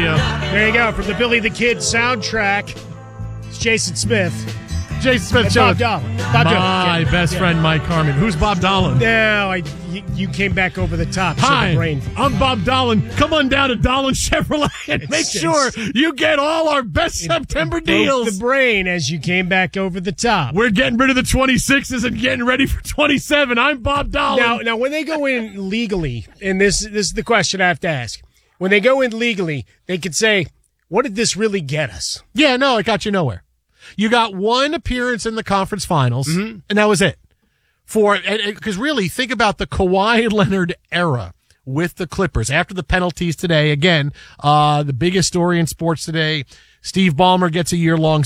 Radio. There you go. From the Billy the Kid soundtrack, it's Jason Smith. Jason Smith And Show. Bob Dolan. Bob My Dolan. best friend, Mike Harmon. Who's Bob Dolan? No, you came back over the top. So Hi, the brain. I'm Bob Dolan. Come on down to Dolan Chevrolet and make sure you get all our best September deals. Broke the brain as you came back over the top. We're getting rid of the 26s and getting ready for 27. I'm Bob Dolan. Now, when they go in legally, and this is the question I have to ask. When they go in legally, they could say, what did this really get us? Yeah, no, it got you nowhere. You got one appearance in the conference finals, and that was it. Because really, think about the Kawhi Leonard era with the Clippers. After the penalties today, again, the biggest story in sports today, Steve Ballmer gets a year-long